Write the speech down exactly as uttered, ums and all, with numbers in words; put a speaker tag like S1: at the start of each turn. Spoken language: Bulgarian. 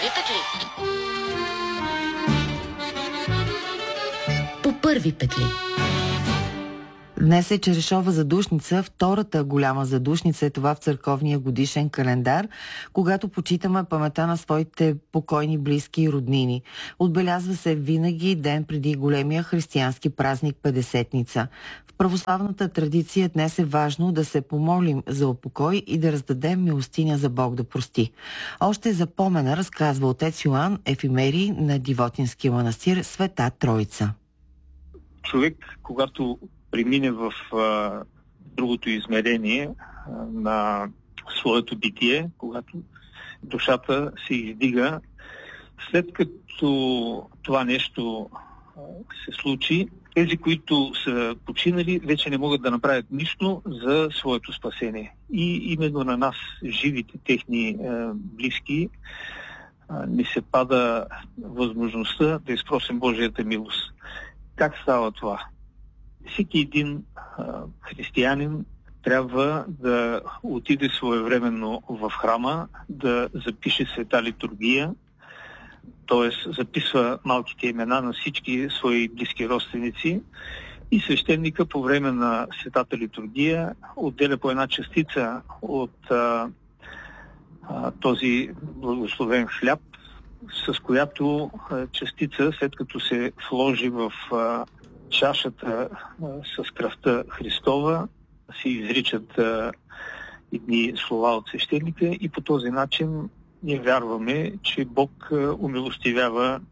S1: първи петли. По първи петли.
S2: Днес е Черешова задушница, втората голяма задушница е това в църковния годишен календар, когато почитаме паметта на своите покойни близки и роднини. Отбелязва се винаги ден преди големия християнски празник Петдесетница. В православната традиция днес е важно да се помолим за упокой и да раздадем милостиня за Бог да прости. Още за помена разказва отец Йоан, ефимерий на Дивотинския манастир Света Троица.
S3: Човек, когато премине в а, другото измерение а, на своето битие, когато душата се издига, след като това нещо а, се случи, тези, които са починали, вече не могат да направят нищо за своето спасение. И именно на нас, живите техни а, близки, а, ни се пада възможността да изпросим Божията милост. Как става това? Всеки един а, християнин трябва да отиде своевременно в храма, да запише света литургия, т.е. записва малките имена на всички свои близки родственици и свещеника по време на светата литургия отделя по една частица от а, а, този благословен хляб, с която а, частица, след като се вложи в а, чашата а, с кръвта Христова, се изричат а, едни слова от свещеника и по този начин ние вярваме, че Бог а, умилостивява